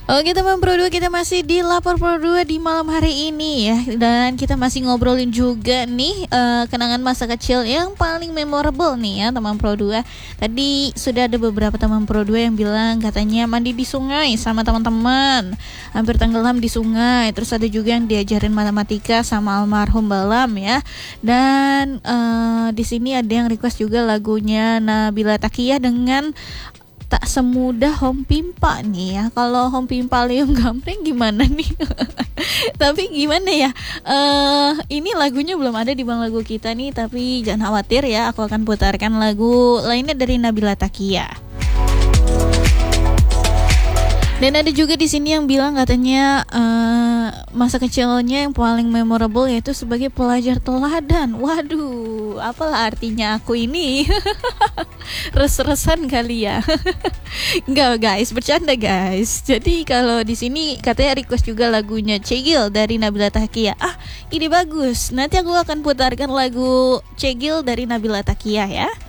Oke teman Pro 2, kita masih di Lapor Pro 2 di malam hari ini ya. Dan kita masih ngobrolin juga nih kenangan masa kecil yang paling memorable nih ya teman Pro 2. Tadi sudah ada beberapa teman Pro 2 yang bilang katanya mandi di sungai sama teman-teman, hampir tenggelam di sungai. Terus ada juga yang diajarin matematika sama almarhum Balam ya. Dan di sini ada yang request juga lagunya Nabila Takiah dengan Tak Semudah Home Pimpa nih ya. Kalau Home Pimpa Leung Gampreng gimana nih? Tapi gimana ya? Ini lagunya belum ada di bang lagu kita nih. Tapi jangan khawatir ya, aku akan putarkan lagu lainnya dari Nabila Takiah. Dan ada juga di sini yang bilang katanya masa kecilnya yang paling memorable yaitu sebagai pelajar teladan. Waduh, apalah artinya aku ini? Res-resan kali ya. Enggak guys, bercanda guys. Jadi kalau di sini katanya request juga lagunya Cegil dari Nabila Takiah. Ini bagus. Nanti aku akan putarkan lagu Cegil dari Nabila Takiah ya.